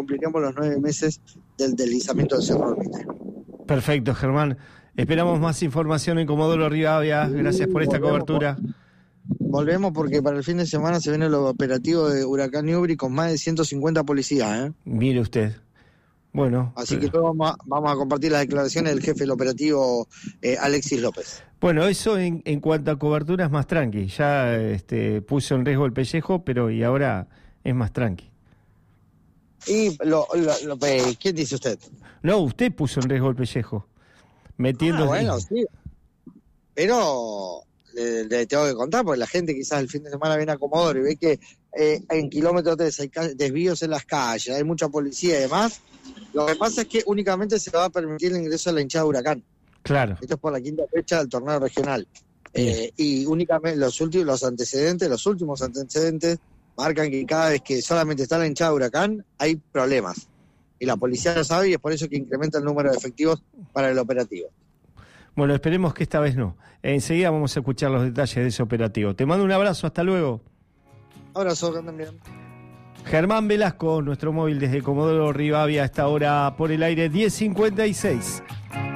cumpliremos los 9 meses del deslizamiento del Cerro Hormiguero. Perfecto, Germán. Esperamos más información en Comodoro Rivadavia. Gracias por esta cobertura. Volvemos porque para el fin de semana se viene el operativo de Huracán Newbery con más de 150 policías. Mire usted. Bueno. Así que todos vamos a compartir las declaraciones del jefe del operativo, Alexis López. Bueno, eso en cuanto a cobertura es más tranqui. Ya puso en riesgo el pellejo, pero y ahora es más tranqui. ¿Y quién dice usted? No, usted puso en riesgo el pellejo. Metiendo. Bueno, sí. Pero le tengo que contar, porque la gente quizás el fin de semana viene a Comodoro y ve que en kilómetro 3 hay desvíos en las calles, hay mucha policía y demás. Lo que pasa es que únicamente se va a permitir el ingreso a la hinchada de Huracán. Claro. Esto es por la quinta fecha del torneo regional. Y únicamente los últimos antecedentes marcan que cada vez que solamente está la hinchada de Huracán hay problemas. Y la policía lo sabe y es por eso que incrementa el número de efectivos para el operativo. Bueno, esperemos que esta vez no. Enseguida vamos a escuchar los detalles de ese operativo. Te mando un abrazo, hasta luego. Abrazo, que anden bien. Germán Velasco, nuestro móvil desde Comodoro Rivadavia, a esta hora por el aire 10:56.